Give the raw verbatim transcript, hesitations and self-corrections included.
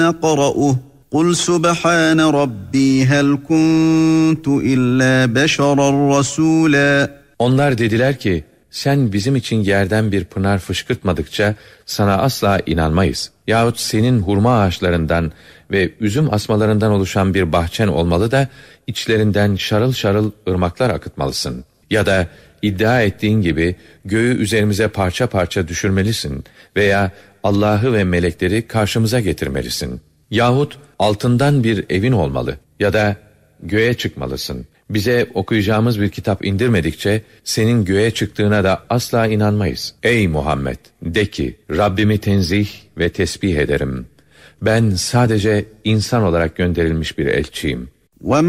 قرأوه قُلْ سُبْحَانَ رَبِّي هَلْ كُنْتُ إِلَّا بَشَرًا رَسُولًا. Onlar dediler ki, sen bizim için yerden bir pınar fışkırtmadıkça sana asla inanmayız. Yahut senin hurma ağaçlarından ve üzüm asmalarından oluşan bir bahçen olmalı da içlerinden şarıl şarıl ırmaklar akıtmalısın. Ya da iddia ettiğin gibi göğü üzerimize parça parça düşürmelisin veya Allah'ı ve melekleri karşımıza getirmelisin. Yahut altından bir evin olmalı ya da göğe çıkmalısın. Bize okuyacağımız bir kitap indirmedikçe senin göğe çıktığına da asla inanmayız. Ey Muhammed! De ki, Rabbimi tenzih ve tesbih ederim. Ben sadece insan olarak gönderilmiş bir elçiyim.